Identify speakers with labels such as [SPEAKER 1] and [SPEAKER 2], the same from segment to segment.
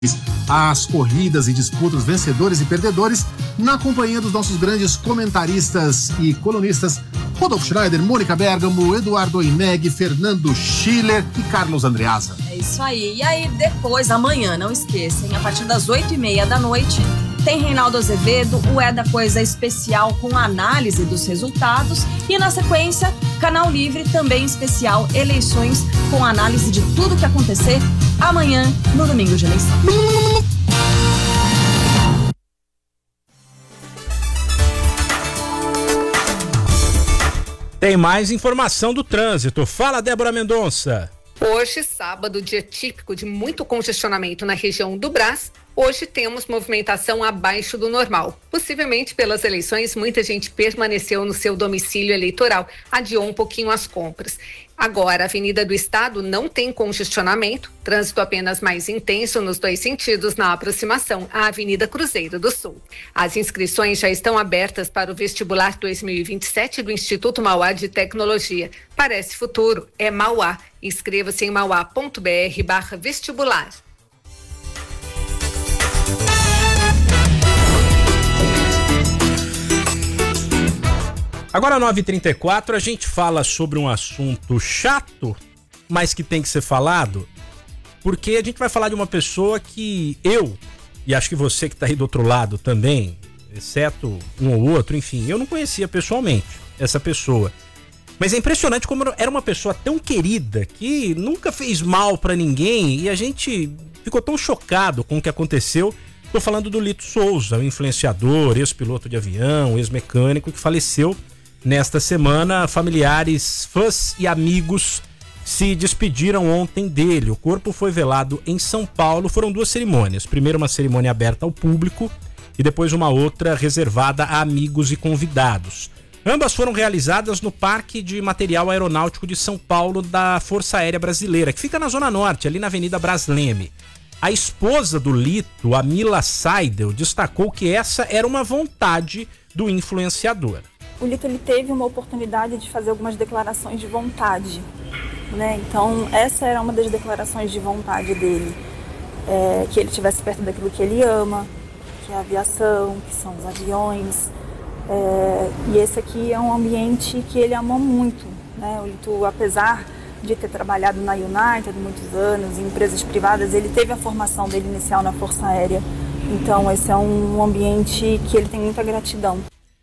[SPEAKER 1] as corridas e disputas, vencedores e perdedores, na companhia dos nossos grandes comentaristas e colunistas Rodolfo Schreider, Mônica Bergamo, Eduardo Oineg, Fernando Schiller e Carlos Andreasa.
[SPEAKER 2] É isso aí. E aí depois, amanhã, não esqueçam, a partir das 8h30 da noite, tem Reinaldo Azevedo, o É da Coisa especial com análise dos resultados e na sequência, Canal Livre também especial, eleições com análise de tudo que acontecer amanhã no domingo de eleição.
[SPEAKER 3] Tem mais informação do trânsito. Fala, Débora Mendonça.
[SPEAKER 4] Hoje, sábado, dia típico de muito congestionamento na região do Brás. Hoje temos movimentação abaixo do normal. Possivelmente pelas eleições, muita gente permaneceu no seu domicílio eleitoral, adiou um pouquinho as compras. Agora, a Avenida do Estado não tem congestionamento, trânsito apenas mais intenso nos dois sentidos na aproximação à Avenida Cruzeiro do Sul. As inscrições já estão abertas para o vestibular 2027 do Instituto Mauá de Tecnologia. Parece futuro, é Mauá. Inscreva-se em mauá.br/vestibular.
[SPEAKER 3] Agora 9h34, a gente fala sobre um assunto chato, mas que tem que ser falado, porque a gente vai falar de uma pessoa que eu, e acho que você que está aí do outro lado também, exceto um ou outro, enfim, eu não conhecia pessoalmente essa pessoa. Mas é impressionante como era uma pessoa tão querida, que nunca fez mal pra ninguém, e a gente ficou tão chocado com o que aconteceu. Tô falando do Lito Souza, um influenciador, ex-piloto de avião, ex-mecânico, que faleceu nesta semana. Familiares, fãs e amigos se despediram ontem dele. O corpo foi velado em São Paulo. Foram duas cerimônias. Primeiro uma cerimônia aberta ao público e depois uma outra reservada a amigos e convidados. Ambas foram realizadas no Parque de Material Aeronáutico de São Paulo da Força Aérea Brasileira, que fica na Zona Norte, ali na Avenida Brasleme. A esposa do Lito, a Mila Seidel, destacou que essa era uma vontade do influenciador.
[SPEAKER 5] O Lito, ele teve uma oportunidade de fazer algumas declarações de vontade, né? Então essa era uma das declarações de vontade dele, que ele estivesse perto daquilo que ele ama, que é a aviação, que são os aviões. E esse aqui é um ambiente que ele amou muito, né? O Lito, apesar de ter trabalhado na United muitos anos, em empresas privadas, ele teve a formação dele inicial na Força Aérea. Então esse é um ambiente que ele tem muita gratidão.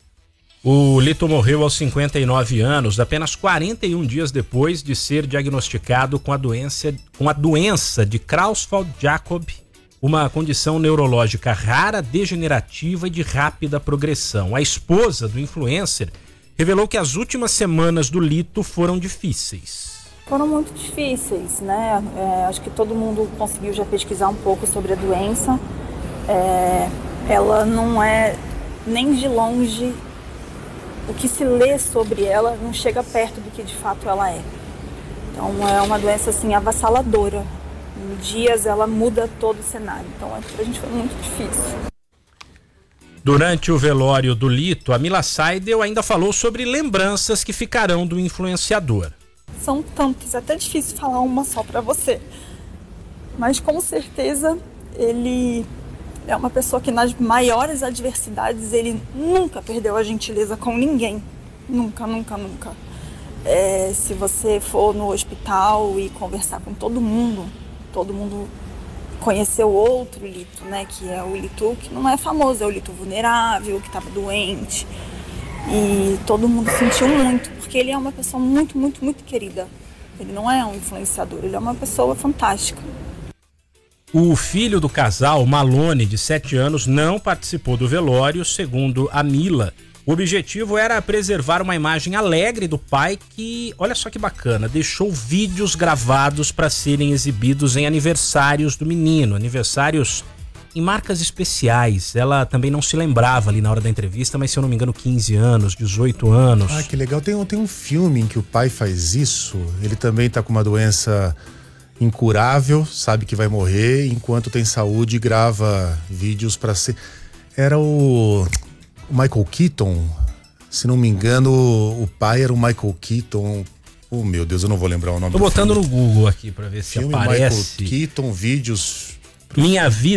[SPEAKER 3] O Lito morreu aos 59 anos, apenas 41 dias depois de ser diagnosticado com a doença de Creutzfeldt-Jakob, uma condição neurológica rara, degenerativa e de rápida progressão. A esposa do influencer revelou que as últimas semanas do Lito foram difíceis.
[SPEAKER 5] Foram muito difíceis, né? Acho que todo mundo conseguiu já pesquisar um pouco sobre a doença. Ela não é nem de longe, o que se lê sobre ela não chega perto do que de fato ela é. Então é uma doença assim avassaladora. Em dias ela muda todo o cenário. Então pra gente foi muito difícil.
[SPEAKER 3] Durante o velório do Lito, a Mila Seidel ainda falou sobre lembranças que ficarão do influenciador.
[SPEAKER 5] São tantas, é até difícil falar uma só pra você. Mas com certeza ele é uma pessoa que nas maiores adversidades ele nunca perdeu a gentileza com ninguém. Nunca, nunca, nunca. Se você for no hospital e conversar com todo mundo conheceu outro Lito, né? Que é o Lito que não é famoso, é o Lito vulnerável, que estava doente. E todo mundo sentiu muito, porque ele é uma pessoa muito, muito, muito querida. Ele não é um influenciador, ele é uma pessoa fantástica.
[SPEAKER 3] O filho do casal, Malone, de 7 anos, não participou do velório, segundo a Mila. O objetivo era preservar uma imagem alegre do pai que, olha só que bacana, deixou vídeos gravados para serem exibidos em aniversários do menino, aniversários em marcas especiais. Ela também não se lembrava ali na hora da entrevista, mas se eu não me engano 15 anos, 18 anos.
[SPEAKER 1] Ah, que legal. Tem um filme em que o pai faz isso. Ele também tá com uma doença incurável, sabe que vai morrer, enquanto tem saúde grava vídeos para ser... Era o Michael Keaton, se não me engano, o pai era o Michael Keaton. Oh, meu Deus, eu não vou lembrar o nome.
[SPEAKER 3] Tô botando no Google aqui pra ver se
[SPEAKER 1] filme
[SPEAKER 3] aparece.
[SPEAKER 1] Michael Keaton, vídeos
[SPEAKER 3] Minha vida